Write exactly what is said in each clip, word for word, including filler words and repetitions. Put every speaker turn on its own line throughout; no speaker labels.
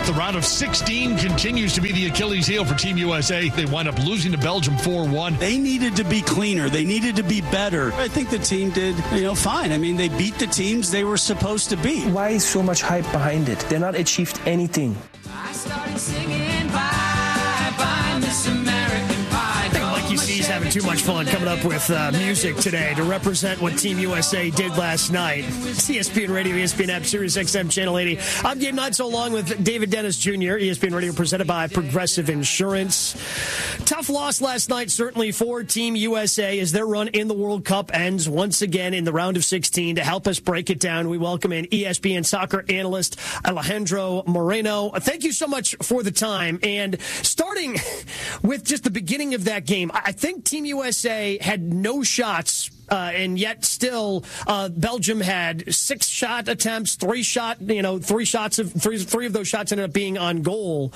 The round of sixteen continues to be the Achilles heel for Team U S A. They wind up losing to Belgium four one.
They needed to be cleaner. They needed to be better. I think the team did, you know, fine. I mean, they beat the teams they were supposed to beat.
Why is so much hype behind it? They're not achieved anything.
I started singing bye bye Miss American Pie.
Like you see, he's having too much fun coming up with uh, music today to represent what Team U S A did last night. It's E S P N Radio, E S P N App, Sirius X M Channel eighty. I'm Gabe Knights along with David Dennis Junior E S P N Radio presented by Progressive Insurance. Tough loss last night, certainly for Team U S A as their run in the World Cup ends once again in the round of sixteen. To help us break it down, we welcome in E S P N soccer analyst Alejandro Moreno. Thank you so much for the time. And starting with just the beginning of that game, I think Team U S A had no shots, uh, and yet still uh, Belgium had six shot attempts, three shot, you know, three shots of three, three of those shots ended up being on goal.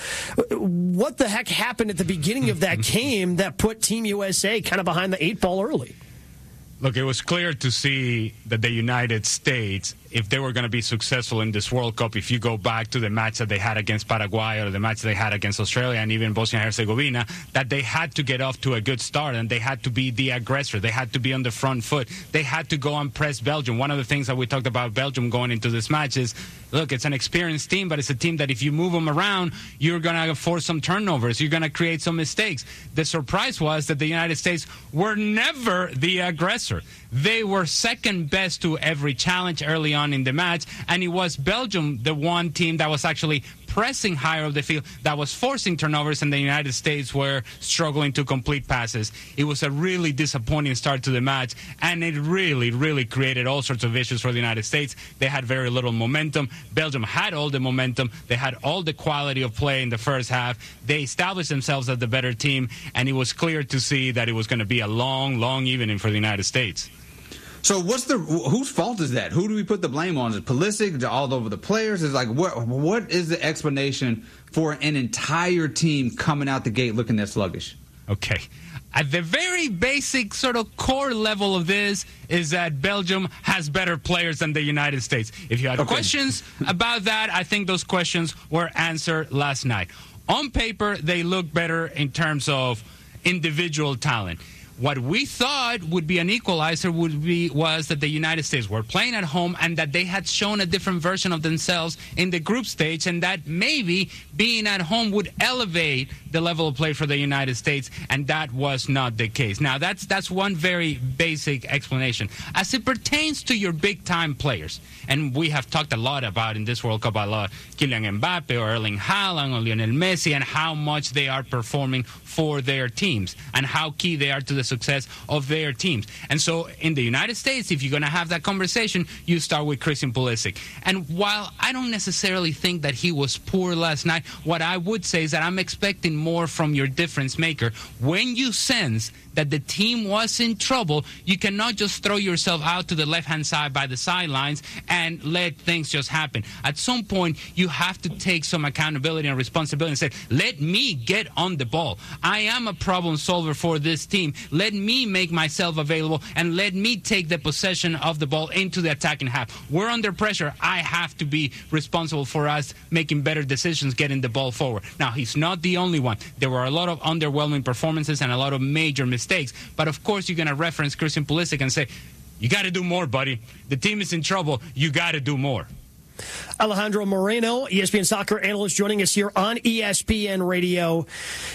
What the heck happened at the beginning of that game that put Team U S A kind of behind the eight ball early?
Look, it was clear to see that the United States, if they were going to be successful in this World Cup, if you go back to the match that they had against Paraguay or the match they had against Australia and even Bosnia and Herzegovina, that they had to get off to a good start and they had to be the aggressor. They had to be on the front foot. They had to go and press Belgium. One of the things that we talked about Belgium going into this match is, look, it's an experienced team, but it's a team that if you move them around, you're going to force some turnovers. You're going to create some mistakes. The surprise was that the United States were never the aggressor. They were second best to every challenge early on in the match, and it was Belgium, the one team that was actually pressing higher up the field, that was forcing turnovers, and the United States were struggling to complete passes. It was a really disappointing start to the match, and it really, really created all sorts of issues for the United States. They had very little momentum. Belgium had all the momentum. They had all the quality of play in the first half. They established themselves as the better team, and it was clear to see that it was going to be a long, long evening for the United States.
So what's the whose fault is that? Who do we put the blame on? Is it Pulisic? Is it all over the players? Is like what what is the explanation for an entire team coming out the gate looking that sluggish?
Okay. At the very basic sort of core level of this is that Belgium has better players than the United States. If you had okay. questions about that, I think those questions were answered last night. On paper, they look better in terms of individual talent. What we thought would be an equalizer would be was that the United States were playing at home and that they had shown a different version of themselves in the group stage, and that maybe being at home would elevate the level of play for the United States, and that was not the case. Now, that's that's one very basic explanation. As it pertains to your big-time players, and we have talked a lot about in this World Cup a lot, Kylian Mbappe or Erling Haaland or Lionel Messi, and how much they are performing for their teams and how key they are to the success of their teams. And so in the United States, if you're going to have that conversation, you start with Christian Pulisic. And while I don't necessarily think that he was poor last night, what I would say is that I'm expecting more from your difference maker. When you sense that the team was in trouble, you cannot just throw yourself out to the left-hand side by the sidelines and let things just happen. At some point, you have to take some accountability and responsibility and say, let me get on the ball. I am a problem solver for this team. Let me make myself available and let me take the possession of the ball into the attacking half. We're under pressure. I have to be responsible for us making better decisions, getting the ball forward. Now, he's not the only one. There were a lot of underwhelming performances and a lot of major mistakes. But, of course, you're going to reference Christian Pulisic and say, you got to do more, buddy. The team is in trouble. You got to do more.
Alejandro Moreno, E S P N soccer analyst, joining us here on E S P N Radio.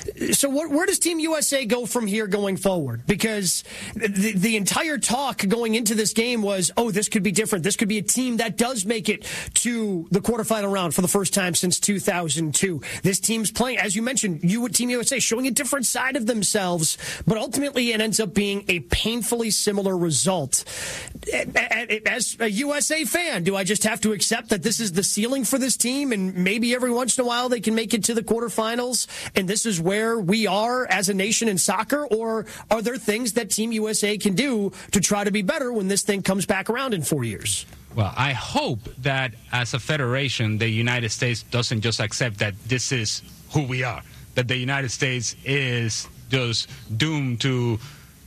So what, where does Team U S A go from here going forward? Because the, the entire talk going into this game was, oh, this could be different. This could be a team that does make it to the quarterfinal round for the first time since two thousand two. This team's playing, as you mentioned, you Team U S A showing a different side of themselves, but ultimately it ends up being a painfully similar result. As a U S A fan, do I just have to accept that this is the ceiling for this team and maybe every once in a while they can make it to the quarterfinals and this is where we are as a nation in soccer? Or are there things that Team U S A can do to try to be better when this thing comes back around in four years?
Well, I hope that as a federation, the United States doesn't just accept that this is who we are, that the United States is just doomed to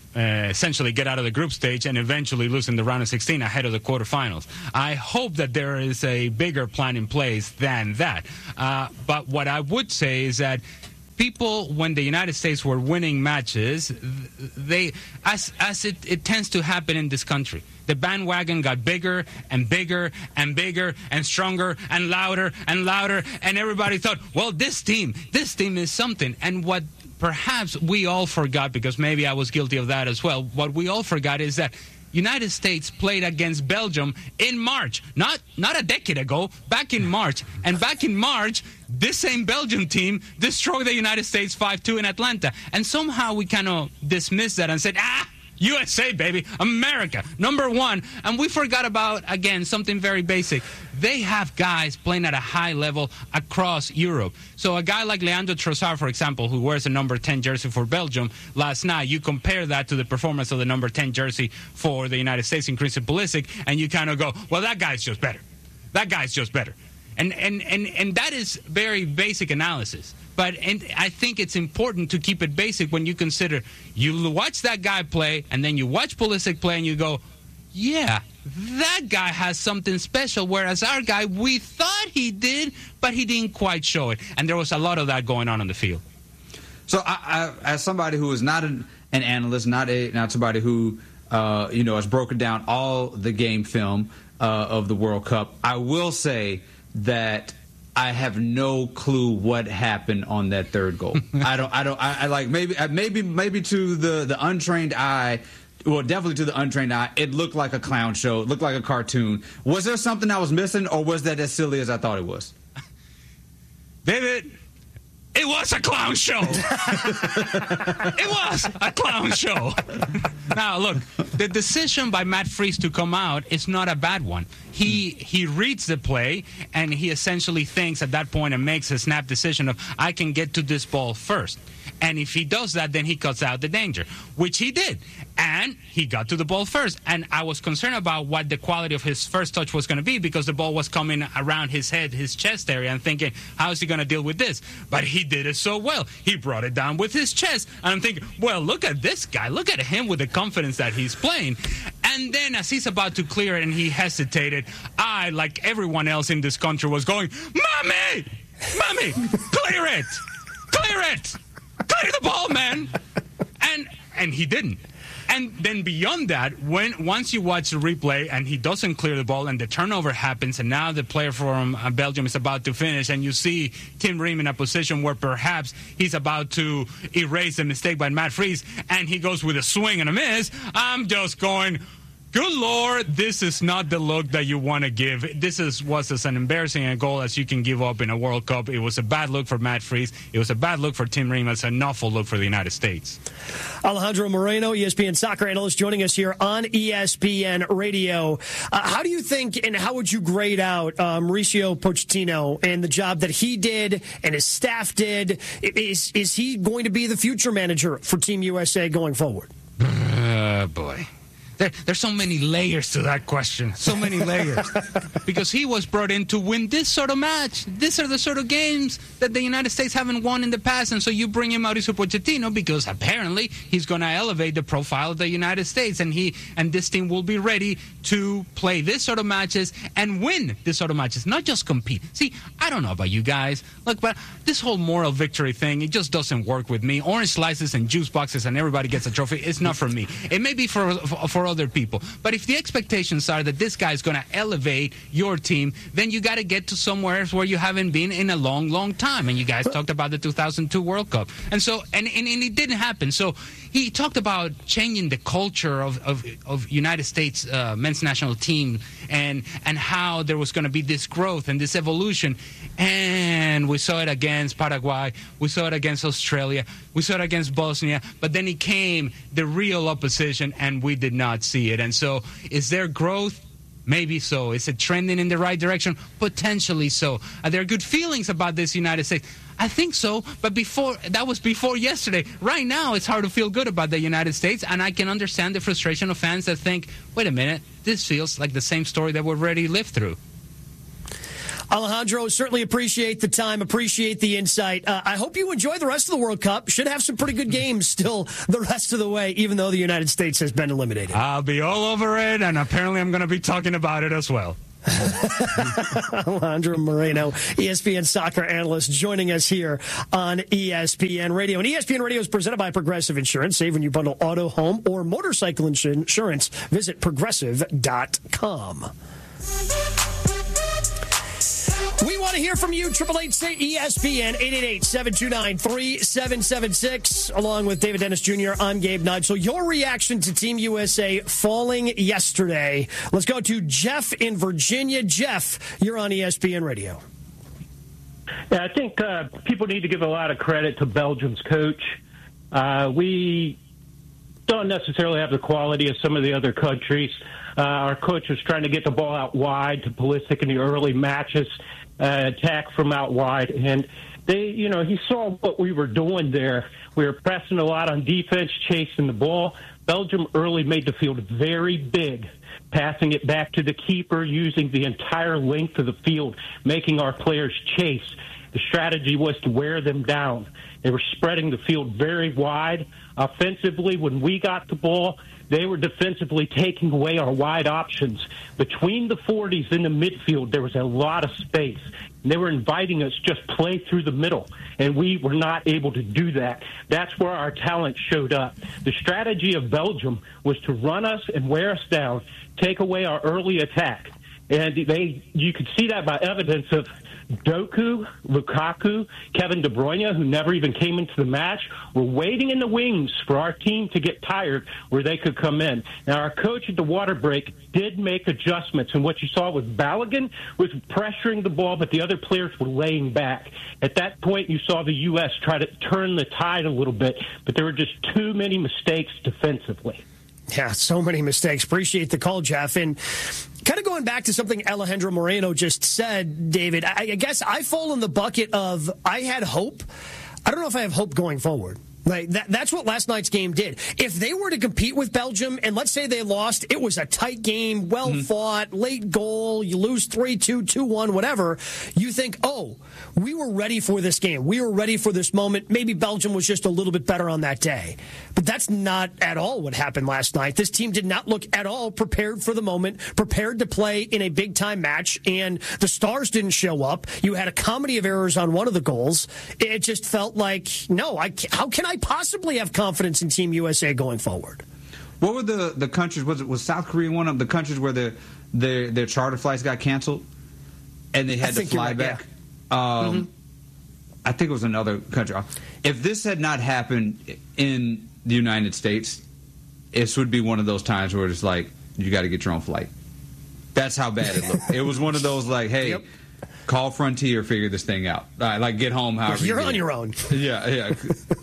uh, essentially get out of the group stage and eventually lose in the round of sixteen ahead of the quarterfinals. I hope that there is a bigger plan in place than that. Uh, but what I would say is that people, when the United States were winning matches, they, as as it, it tends to happen in this country, the bandwagon got bigger and bigger and bigger and stronger and louder and louder, and everybody thought, well, this team, this team is something. And what perhaps we all forgot, because maybe I was guilty of that as well, what we all forgot is that United States played against Belgium in March, not not a decade ago, back in March. And back in March, this same Belgium team destroyed the United States five two in Atlanta. And somehow we kind of dismissed that and said, ah, U S A, baby, America, number one. And we forgot about, again, something very basic. They have guys playing at a high level across Europe. So a guy like Leandro Trossard, for example, who wears a number ten jersey for Belgium last night, you compare that to the performance of the number ten jersey for the United States in Christian Pulisic, and you kind of go, well, that guy's just better. That guy's just better. And, and, and, and that is very basic analysis. But and I think it's important to keep it basic when you consider you watch that guy play and then you watch Pulisic play and you go, yeah, that guy has something special, whereas our guy, we thought he did, but he didn't quite show it. And there was a lot of that going on on the field.
So I, I, as somebody who is not an, an analyst, not a not somebody who uh, you know has broken down all the game film uh, of the World Cup, I will say that I have no clue what happened on that third goal. I don't. I don't. I, I like maybe. Maybe. Maybe to the the untrained eye. Well, definitely to the untrained eye, it looked like a clown show. It looked like a cartoon. Was there something I was missing, or was that as silly as I thought it was?
David, it was a clown show. It was a clown show. Now, look, the decision by Matt Freese to come out is not a bad one. He he reads the play, and he essentially thinks at that point and makes a snap decision of, I can get to this ball first. And if he does that, then he cuts out the danger, which he did. And he got to the ball first. And I was concerned about what the quality of his first touch was going to be, because the ball was coming around his head, his chest area, and thinking, how is he going to deal with this? But he did it so well. He brought it down with his chest. And I'm thinking, well, look at this guy. Look at him with the confidence that he's playing. And then as he's about to clear it and he hesitated, I, like everyone else in this country, was going, Mommy! Mommy! Clear it! Clear it! Clear the ball, man! And and he didn't. And then beyond that, when once you watch the replay and he doesn't clear the ball and the turnover happens, and now the player from uh, Belgium is about to finish, and you see Tim Ream in a position where perhaps he's about to erase a mistake by Matt Freese, and he goes with a swing and a miss, I'm just going, good Lord, this is not the look that you want to give. This is was as an embarrassing a goal as you can give up in a World Cup. It was a bad look for Matt Freese. It was a bad look for Tim Ream. It's an awful look for the United States.
Alejandro Moreno, E S P N soccer analyst, joining us here on E S P N Radio. Uh, how do you think, and how would you grade out uh, Mauricio Pochettino and the job that he did and his staff did? Is, is he going to be the future manager for Team U S A going forward?
Uh, boy. There, there's so many layers to that question. So many layers. Because he was brought in to win this sort of match. These are the sort of games that the United States haven't won in the past. And so you bring in Mauricio Pochettino because apparently he's going to elevate the profile of the United States. And he and this team will be ready to play this sort of matches and win this sort of matches. Not just compete. See, I don't know about you guys. Look, but this whole moral victory thing, it just doesn't work with me. Orange slices and juice boxes and everybody gets a trophy. It's not for me. It may be for for, for other people. But if the expectations are that this guy is going to elevate your team, then you got to get to somewhere where you haven't been in a long, long time. And you guys talked about the two thousand two World Cup. And so, and, and, and it didn't happen. So he talked about changing the culture of, of, of United States uh, men's national team and, and how there was going to be this growth and this evolution. And we saw it against Paraguay. We saw it against Australia. We saw it against Bosnia. But then it came the real opposition, and we did not see it. And so is there growth? Maybe so. Is it trending in the right direction? Potentially so. Are there good feelings about this United States? I think so, but before that was before yesterday. Right now, it's hard to feel good about the United States, and I can understand the frustration of fans that think, wait a minute, this feels like the same story that we already lived through.
Alejandro, certainly appreciate the time, appreciate the insight. Uh, I hope you enjoy the rest of the World Cup. Should have some pretty good games still the rest of the way, even though the United States has been eliminated.
I'll be all over it, and apparently I'm going to be talking about it as well.
Alejandro Moreno, E S P N soccer analyst, joining us here on E S P N Radio. And E S P N Radio is presented by Progressive Insurance. Save when you bundle auto, home, or motorcycle insurance. Visit progressive dot com. We want to hear from you. eight eight eight, say E S P N, eight eight eight, seven two nine, three seven seven six. Along with David Dennis Junior, I'm Gabe Nigel. Your reaction to Team U S A falling yesterday. Let's go to Jeff in Virginia. Jeff, you're on E S P N Radio.
Yeah, I think uh, people need to give a lot of credit to Belgium's coach. Uh, we don't necessarily have the quality of some of the other countries. Uh, our coach was trying to get the ball out wide to Pulisic in the early matches, uh, attack from out wide. And they, you know, he saw what we were doing there. We were pressing a lot on defense, chasing the ball. Belgium early made the field very big, passing it back to the keeper, using the entire length of the field, making our players chase. The strategy was to wear them down. They were spreading the field very wide. Offensively, when we got the ball, they were defensively taking away our wide options. Between the forties in the midfield, there was a lot of space. They were inviting us just play through the middle, and we were not able to do that. That's where our talent showed up. The strategy of Belgium was to run us and wear us down, take away our early attack. And they, you could see that by evidence of Doku, Lukaku, Kevin De Bruyne, who never even came into the match, were waiting in the wings for our team to get tired where they could come in. Now, our coach at the water break did make adjustments, and what you saw was Balogun was pressuring the ball, but the other players were laying back. At that point, you saw the U S try to turn the tide a little bit, but there were just too many mistakes defensively.
Yeah, so many mistakes. Appreciate the call, Jeff. And kind of going back to something Alejandro Moreno just said, David, I, I guess I fall in the bucket of I had hope. I don't know if I have hope going forward. Like that, that's what last night's game did. If they were to compete with Belgium, and let's say they lost, it was a tight game, well mm-hmm. fought, late goal, you lose three two, two one, whatever, you think, oh, we were ready for this game. We were ready for this moment. Maybe Belgium was just a little bit better on that day. But that's not at all what happened last night. This team did not look at all prepared for the moment, prepared to play in a big-time match, and the stars didn't show up. You had a comedy of errors on one of the goals. It just felt like, no, I can't, how can I possibly have confidence in Team U S A going forward?
What were the, the countries, was it was South Korea one of the countries where the, their, their charter flights got canceled and they had to fly right, back? Yeah. Um, mm-hmm. I think it was another country. If this had not happened in the United States, this would be one of those times where it's like, you got to get your own flight. That's how bad it looked. It was one of those like, hey, yep. call Frontier, figure this thing out. Uh, like, get home however
You're
you
on
it.
your own.
Yeah, yeah.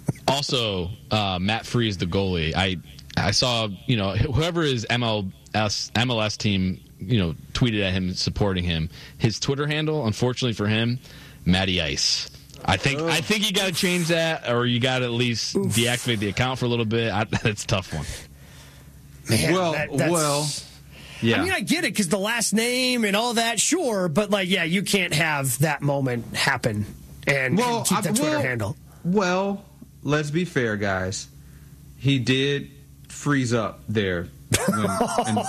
Also, uh, Matt Freese, the goalie, I I saw, you know, whoever his M L S M L S team, you know, tweeted at him supporting him. His Twitter handle, unfortunately for him, Matty Ice. I think oh. I think you got to change that, or you got to at least Oof. deactivate the account for a little bit. I, that's a tough one.
Man,
well,
that,
well, yeah.
I mean, I get it because the last name and all that, sure, but like, yeah, you can't have that moment happen and,
well,
and keep that
I,
Twitter
well,
handle.
Well, let's be fair, guys. He did freeze up there. When, and...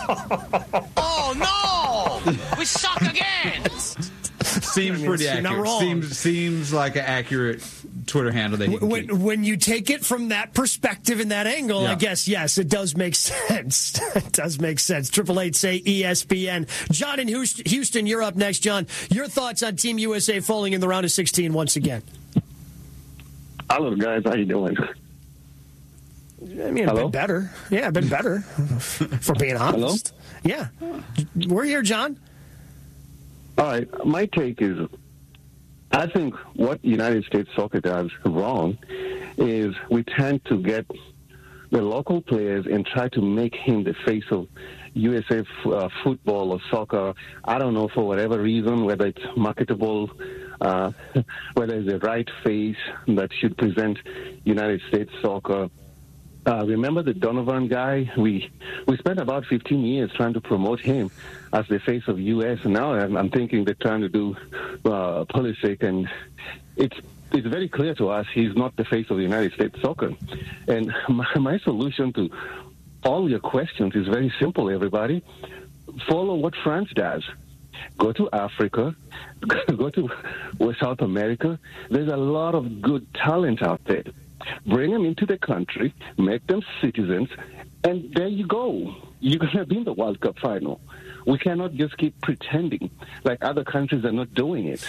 Oh no! We suck again.
Seems I mean, pretty accurate. Seems seems like an accurate Twitter handle that he can
when,
keep.
when you take it from that perspective and that angle, yeah. I guess yes, it does make sense. It does make sense. Triple eight say E S P N. John in Houston, you're up next. John, your thoughts on Team U S A falling in the round of sixteen once again?
Hello, guys. How you doing?
I mean, I've been better. Yeah, I've been better, for being honest. Hello? Yeah. We're here, John.
All right. My take is, I think what United States soccer does wrong is we tend to get the local players and try to make him the face of U S A f- uh, football or soccer. I don't know, for whatever reason, whether it's marketable, uh, whether it's the right face that should present United States soccer. Uh, remember the Donovan guy? We we spent about fifteen years trying to promote him as the face of U S, and now I'm, I'm thinking they're trying to do uh, Pulisic, and it's it's very clear to us he's not the face of the United States soccer. And my, my solution to all your questions is very simple, everybody. Follow what France does. Go to Africa, go to South America. There's a lot of good talent out there. Bring them into the country, make them citizens, and there you go. You're going to be in the World Cup final. We cannot just keep pretending like other countries are not doing it.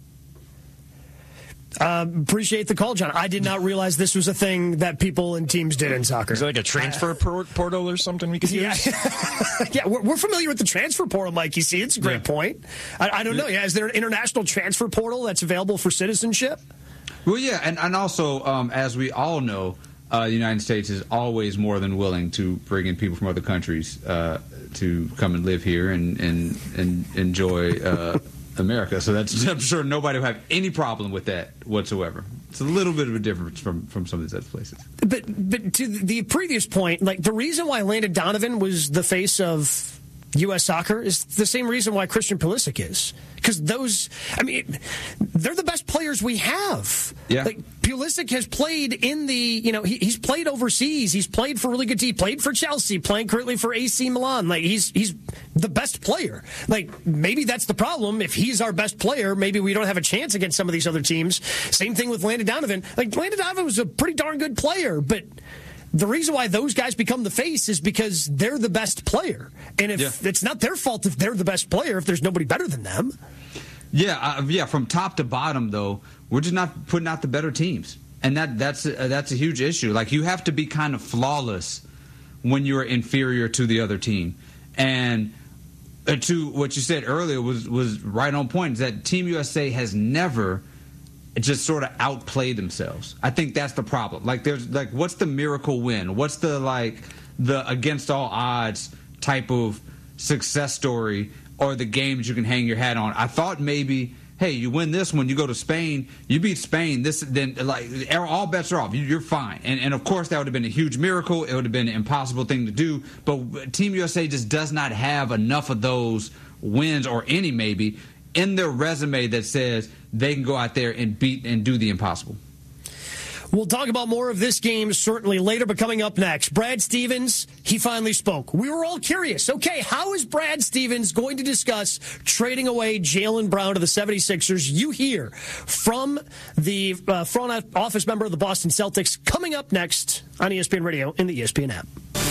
Uh, appreciate the call, John. I did not realize this was a thing that people and teams did in soccer.
Is it like a transfer uh, portal or something we could use?
Yeah, yeah we're, we're familiar with the transfer portal, Mike. You see, it's a great yeah. point. I, I don't know. Yeah, is there an international transfer portal that's available for citizenship?
Well, yeah, and, and also, um, as we all know, uh, the United States is always more than willing to bring in people from other countries uh, to come and live here and, and, and enjoy uh America, so that's I'm sure nobody will have any problem with that whatsoever. It's a little bit of a difference from, from some of these other places.
But but to the previous point, like the reason why Landon Donovan was the face of U S soccer is the same reason why Christian Pulisic is. Because those, I mean, they're the best players we have.
Yeah.
Like, Pulisic has played in the, you know, he, he's played overseas. He's played for really good teams. Played for Chelsea. Playing currently for A C Milan. Like, he's he's the best player. Like, maybe that's the problem. If he's our best player, maybe we don't have a chance against some of these other teams. Same thing with Landon Donovan. Like, Landon Donovan was a pretty darn good player, but the reason why those guys become the face is because they're the best player. And if yeah. it's not their fault if they're the best player, if there's nobody better than them.
Yeah, uh, yeah. From top to bottom, though, we're just not putting out the better teams, and that that's uh, that's a huge issue. Like, you have to be kind of flawless when you're inferior to the other team. And uh, to what you said earlier was was right on point. Is that Team U S A has never just sort of outplayed themselves. I think that's the problem. Like, there's like, what's the miracle win? What's the like the against all odds type of success story? Or the games you can hang your hat on. I thought maybe, hey, you win this one, you go to Spain, you beat Spain. This then like all bets are off. You're fine. And and of course that would have been a huge miracle. It would have been an impossible thing to do. But Team U S A just does not have enough of those wins, or any maybe, in their resume that says they can go out there and beat and do the impossible.
We'll talk about more of this game certainly later, but coming up next, Brad Stevens, he finally spoke. We were all curious. Okay, how is Brad Stevens going to discuss trading away Jaylen Brown to the seventy-sixers? You hear from the uh, front office member of the Boston Celtics coming up next on E S P N Radio in the E S P N app.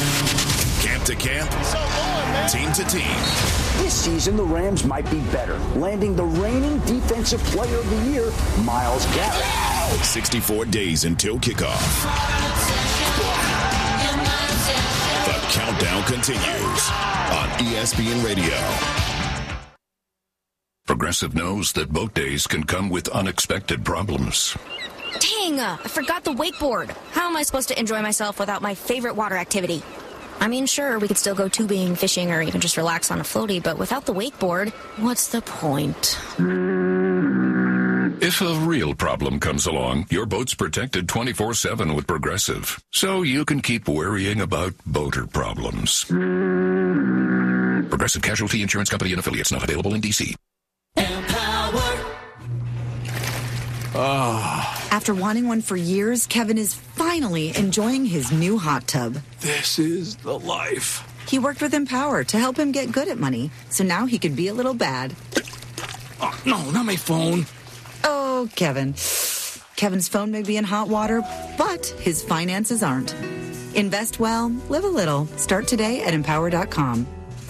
Camp to camp, team to team.
This season, the Rams might be better, landing the reigning Defensive Player of the Year, Myles Garrett.
sixty-four days until kickoff. The countdown continues on E S P N Radio. Progressive knows that boat days can come with unexpected problems.
Dang, I forgot the wakeboard. How am I supposed to enjoy myself without my favorite water activity? I mean, sure, we could still go tubing, fishing, or even just relax on a floaty, but without the wakeboard, what's the point?
If a real problem comes along, your boat's protected twenty-four seven with Progressive, so you can keep worrying about boater problems. Progressive Casualty Insurance Company and affiliates, not available in D C.
Empower. Oh.
After wanting one for years, Kevin is finally enjoying his new hot tub.
This is the life.
He worked with Empower to help him get good at money, so now he could be a little bad.
Oh, no, not my phone.
Oh, Kevin. Kevin's phone may be in hot water, but his finances aren't. Invest well, live a little. Start today at empower dot com.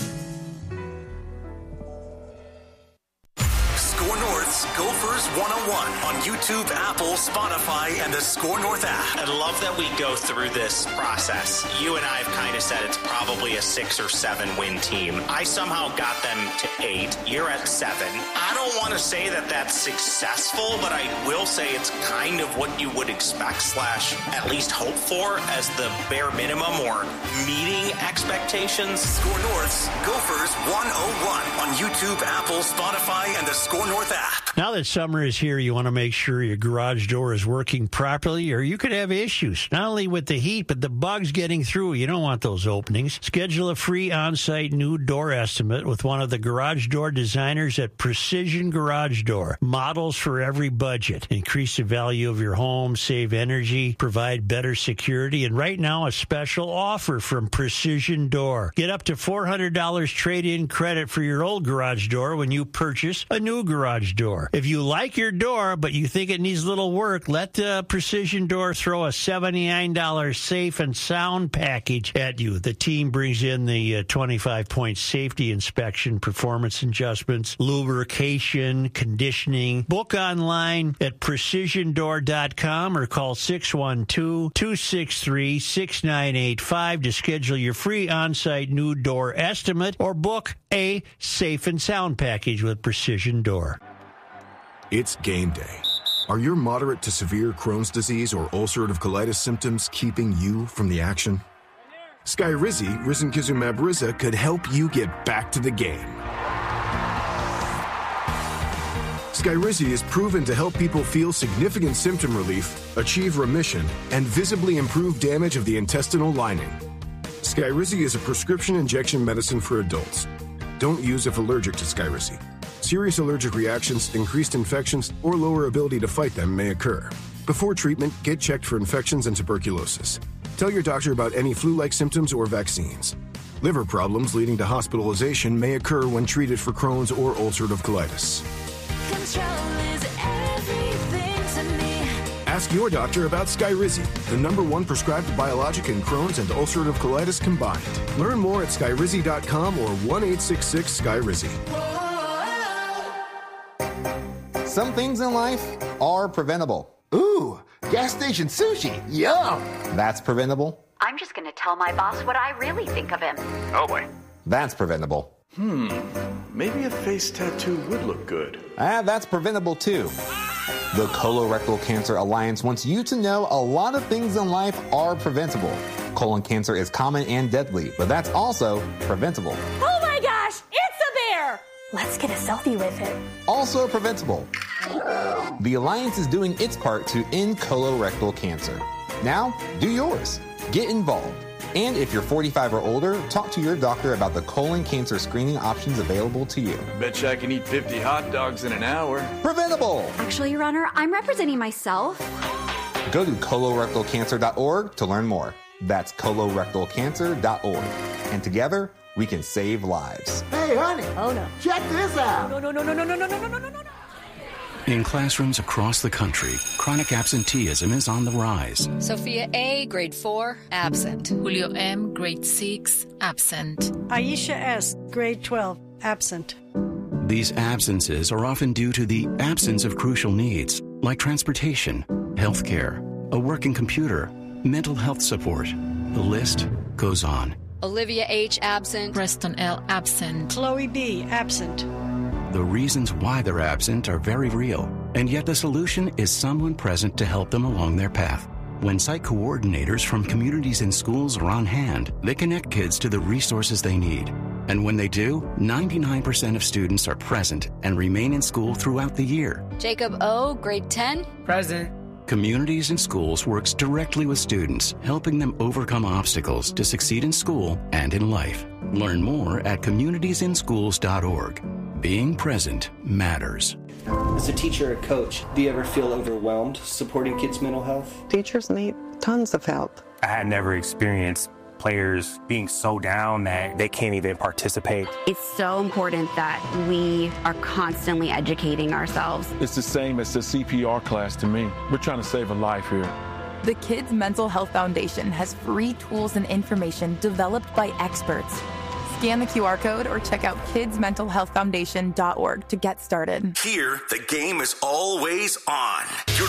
Score North's Gophers one oh one on YouTube, Apple, Spotify, and the Score North app.
I love that we go through this process. You and I have kind of said it's probably a six or seven win team. I somehow got them to eight. You're at seven. I don't want to say that that's successful, but I will say it's kind of what you would expect slash at least hope for as the bare minimum or meeting expectations.
Score North's Gophers one oh one on YouTube, Apple, Spotify, and the Score North app.
Now that summer summer is here, you want to make sure your garage door is working properly, or you could have issues, not only with the heat, but the bugs getting through. You don't want those openings. Schedule a free on-site new door estimate with one of the garage door designers at Precision Garage Door. Models for every budget. Increase the value of your home, save energy, provide better security, and right now a special offer from Precision Door. Get up to four hundred dollars trade-in credit for your old garage door when you purchase a new garage door. If you like your door, but you think it needs little work, let uh, Precision Door throw a seventy-nine dollars safe and sound package at you. The team brings in the uh, twenty-five point safety inspection, performance adjustments, lubrication, conditioning. Book online at precision door dot com or call six one two, two six three, six nine eight five to schedule your free on-site new door estimate or book a safe and sound package with Precision Door.
It's game day. Are your moderate to severe Crohn's disease or ulcerative colitis symptoms keeping you from the action? Skyrizi, risankizumab Riza, could help you get back to the game. Skyrizi is proven to help people feel significant symptom relief, achieve remission, and visibly improve damage of the intestinal lining. Skyrizi is a prescription injection medicine for adults. Don't use if allergic to Skyrizi. Serious allergic reactions, increased infections, or lower ability to fight them may occur. Before treatment, get checked for infections and tuberculosis. Tell your doctor about any flu-like symptoms or vaccines. Liver problems leading to hospitalization may occur when treated for Crohn's or ulcerative colitis.
Control is everything to me.
Ask your doctor about Skyrizi, the number one prescribed biologic in Crohn's and ulcerative colitis combined. Learn more at skyrizi dot com or one eight six six Skyrizi.
Some things in life are preventable. Ooh, gas station sushi. Yum. That's preventable.
I'm just going to tell my boss what I really think of him.
Oh boy. That's preventable.
Hmm, maybe a face tattoo would look good.
Ah, that's preventable too. The Colorectal Cancer Alliance wants you to know a lot of things in life are preventable. Colon cancer is common and deadly, but that's also preventable.
Oh my gosh, it's a bear! Let's get a selfie with it.
Also preventable. The Alliance is doing its part to end colorectal cancer. Now, do yours. Get involved. And if you're forty-five or older, talk to your doctor about the colon cancer screening options available to you.
Bet you I can eat fifty hot dogs in an hour.
Preventable!
Actually, Your Honor, I'm representing myself.
Go to colorectal cancer dot org to learn more. That's colorectal cancer dot org. And together, we can save lives.
Hey, honey.
Oh, no.
Check this out.
No, no, no, no, no, no, no, no, no, no, no, no.
In classrooms across the country, chronic absenteeism is on the rise.
Sophia A., grade four, absent. Julio M., grade six, absent.
Aisha S., grade twelve, absent.
These absences are often due to the absence of crucial needs, like transportation, health care, a working computer, mental health support. The list goes on.
Olivia H., absent. Preston L., absent.
Chloe B., absent.
The reasons why they're absent are very real, and yet the solution is someone present to help them along their path. When site coordinators from communities and schools are on hand, they connect kids to the resources they need. And when they do, ninety-nine percent of students are present and remain in school throughout the year.
Jacob O., grade ten, present.
Communities and Schools works directly with students, helping them overcome obstacles to succeed in school and in life. Learn more at communities in schools dot org. Being present matters.
As a teacher or coach, do you ever feel overwhelmed supporting kids' mental health?
Teachers need tons of help.
I had never experienced players being so down that they can't even participate.
It's so important that we are constantly educating ourselves.
It's the same as the C P R class to me. We're trying to save a life here.
The Kids Mental Health Foundation has free tools and information developed by experts. Scan the Q R code or check out kids mental health foundation dot org to get started.
Here, the game is always on. You're